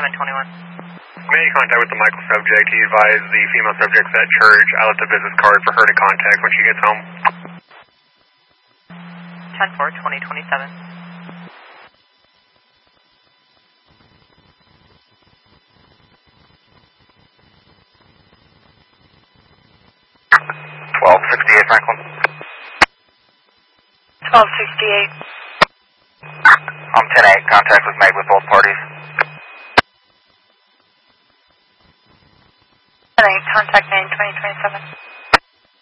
721. Made contact with the Michael subject. He advised the female subjects at church. I left a business card for her to contact when she gets home. 10-4-2027. Franklin. 1268. 10-8. Contact was made with both parties. 10-8. Contact name 2027.